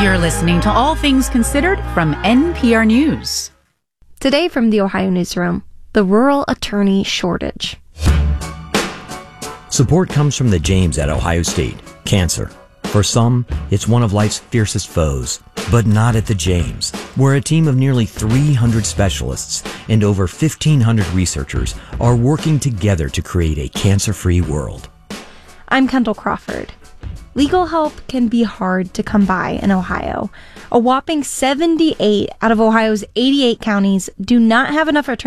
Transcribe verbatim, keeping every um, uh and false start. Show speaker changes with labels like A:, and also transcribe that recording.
A: You're listening to All Things Considered from N P R News.
B: Today from the Ohio Newsroom, the rural attorney shortage.
C: Support comes from the James at Ohio State. Cancer. For some, it's one of life's fiercest foes, but not at the James, where a team of nearly three hundred specialists and over fifteen hundred researchers are working together to create a cancer-free world.
B: I'm Kendall Crawford. Legal help can be hard to come by in Ohio. A whopping seventy-eight out of Ohio's eighty-eight counties do not have enough attorneys